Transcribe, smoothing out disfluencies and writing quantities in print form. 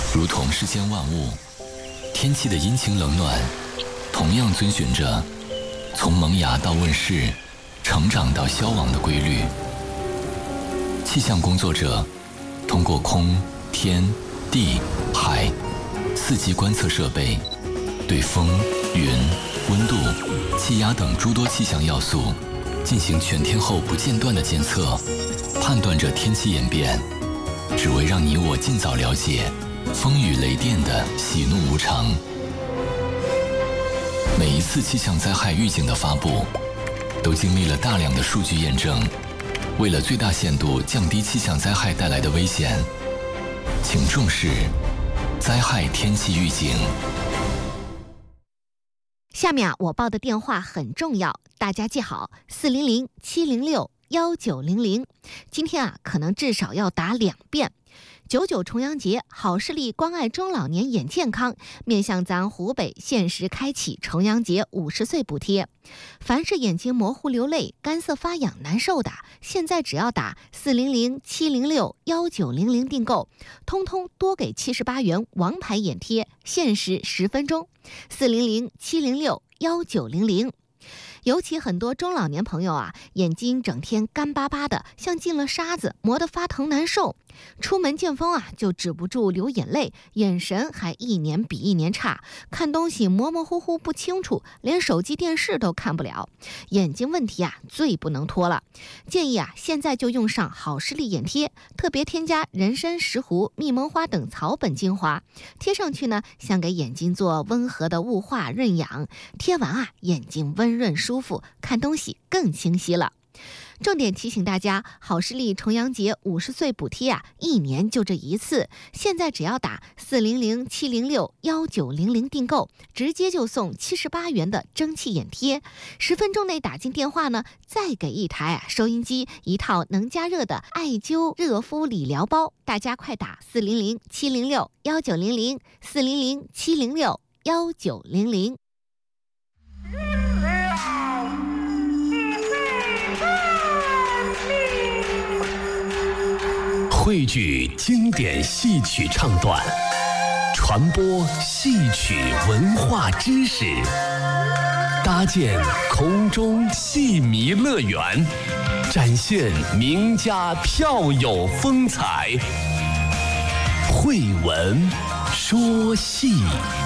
如同世间万物，天气的阴晴冷暖，同样遵循着从萌芽到问世、成长到消亡的规律。气象工作者通过空、天、地、海四季观测设备，对风、云、温度、气压等诸多气象要素进行全天候不间断的监测，判断着天气演变，只为让你我尽早了解风雨雷电的喜怒无常。每一次气象灾害预警的发布，都经历了大量的数据验证。为了最大限度降低气象灾害带来的危险，请重视灾害天气预警。 下面我报的电话很重要，大家记好：400-706-1900。今天可能至少要打2遍。99重阳节，好视力关爱中老年眼健康，面向咱湖北限时开启重阳节50岁补贴。凡是眼睛模糊流泪、干涩发痒难受的，现在只要打400-706-1900订购，通通多给78元王牌眼贴，限时10分钟。400-706-1900。尤其很多中老年朋友眼睛整天干巴巴的，像进了沙子，磨得发疼难受。出门见风就止不住流眼泪，眼神还一年比一年差，看东西模模糊糊不清楚，连手机电视都看不了。眼睛问题最不能拖了。建议现在就用上好视力眼贴，特别添加人参、石斛、蜜蒙花等草本精华，贴上去呢，像给眼睛做温和的雾化润养。贴完眼睛温润舒服，看东西更清晰了。重点提醒大家，好视力重阳节50岁补贴一年就这一次，现在只要打400-706-1900订购，直接就送78元的蒸汽眼贴，10分钟内打进电话呢，再给一台收音机，一套能加热的艾灸热敷理疗包。大家快打400-706-1900 400-706-1900。 汇聚经典戏曲唱段，传播戏曲文化知识，搭建空中戏迷乐园，展现名家票友风采。慧闻说戏。